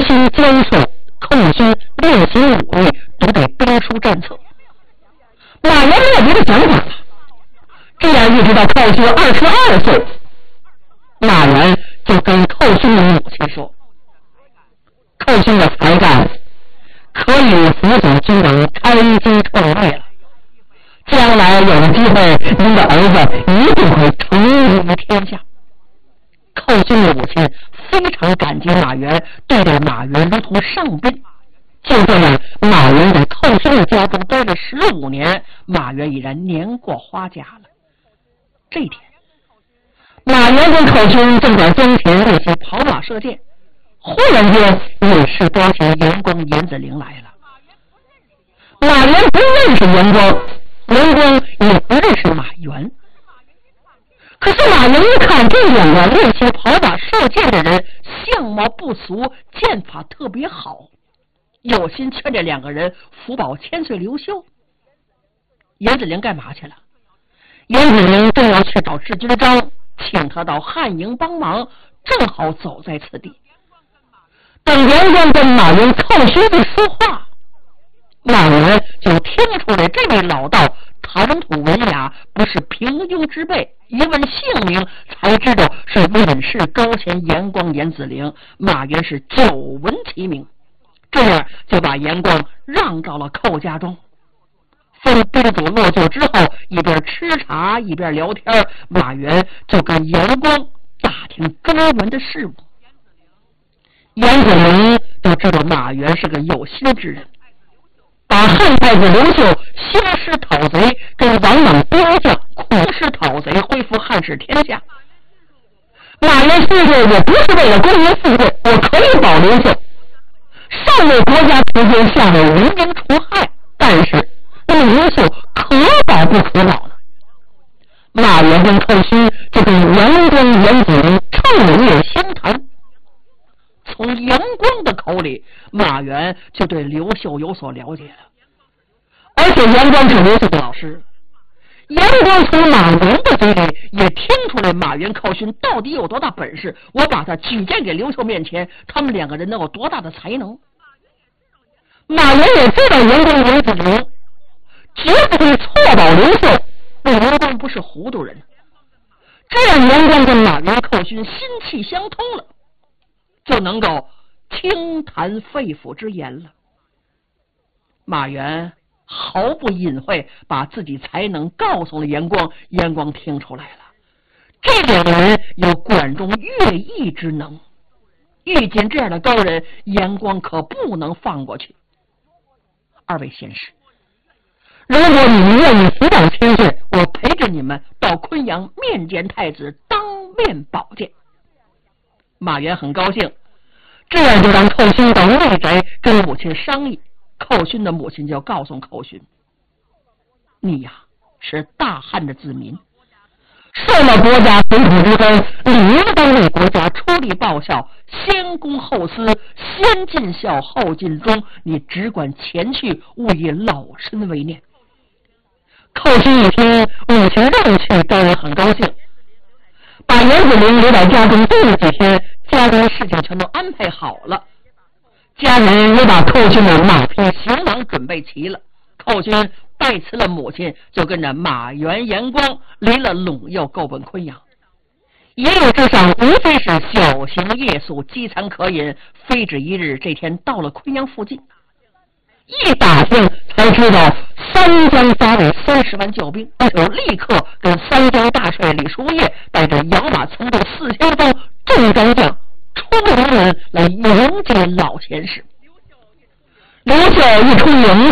勋监守、寇勋练习武艺都得背书战策。马原没有别的想法了，这样一直到寇勋22岁，马原就跟寇勋的母亲说：“寇勋的才干可以辅佐君王开基创业了，将来有了机会，您的儿子一定会成名于天下。”寇勋的母亲非常感激马原，对待马原如同上宾。就这样，马原在寇勋的家中待了15年，马原已然年过花甲了。这天，马原跟寇勋正在耕田练习跑马射箭，忽然间隐士高卿严光、严子陵来了。马原不认识严光，严光也不认识马原。可是马原一看这两个练习跑马射箭的人相貌不俗，剑法特别好，有心劝这两个人福保千岁刘秀。严子陵干嘛去了？严子陵正要去找智军章，请他到汉营帮忙，正好走在此地。等严光跟马原、寇勋一说话，马原就听出来这位老道谈吐文雅，不是平庸之辈。一问姓名，才知道是隐士高卿严光、严子陵。马原是久闻其名，这样就把严光让到了寇家中。分宾主落座之后，一边吃茶一边聊天，马原就跟严光打听更文的事物。严子陵都知道马原是个有心之人，把汉太子刘秀兴师讨贼跟王莽边将苦师讨贼，恢复汉室天下。马原心说，我不是为了功名富贵，我可以保刘秀，上为国家除奸，下为人民除害，但是那么刘秀可保不可保呢？马原跟寇勋就跟严光、严子陵彻夜相谈。从严光的口里，马原就对刘秀有所了解了，而且严光是刘秀的老师。严光从马原的嘴里也听出来马原、寇勋到底有多大本事，我把他举荐给刘秀面前，他们两个人能有多大的才能。马原也知道严光、严子陵绝不会错保刘秀，那严光不是糊涂人。这样严光跟马原、寇勋心气相通了，就能够轻谈肺腑之言了。马原毫不隐晦，把自己才能告诉了严光，严光听出来了，这两个人有管中乐毅之能，遇见这样的高人，严光可不能放过去。二位贤士，如果你们愿意辅导千岁，我陪着你们到昆阳面见太子，当面保荐。马原很高兴，这样就让寇勋到内宅跟母亲商议。寇勋的母亲就告诉寇勋，你呀是大汉的子民，受了国家水土之恩，理应当为国家出力报效，先公后私，先尽孝后尽忠，你只管前去，勿以老身为念。寇勋一听母亲让去，当然很高兴，把严子陵留在家中住了几天，家中的事情全都安排好了。家人也把寇勋的马匹行囊准备齐了，寇勋拜辞了母亲，就跟着马原、严光离了陇右，够奔昆阳。一路之上无非是小行夜宿，饥餐渴饮，非止一日，这天到了昆阳附近，一打听才知道三江发为30万救兵，就立刻跟三江大帅李叔业带着摇马曾度4000方重装将出营来迎接老前世。刘秀一出营，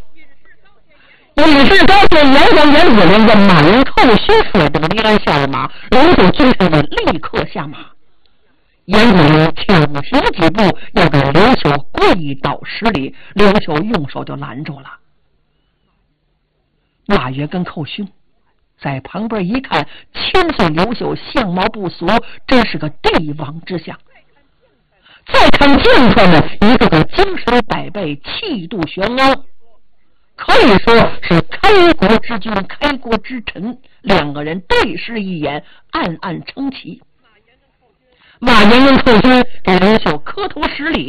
隐士高卿严光、严子陵跟马原、寇勋率这个离鞍下了马，刘秀军士们立刻下马。严子陵抢行几步，要给刘秀跪倒施礼，刘秀用手就拦住了。马原跟寇勋在旁边一看，千岁刘秀相貌不俗，真是个帝王之相。再看将帅们，一个个精神百倍，气度轩昂，可以说是开国之君、开国之臣。两个人对视一眼，暗暗称奇。马原跟寇勋给刘秀磕头施礼。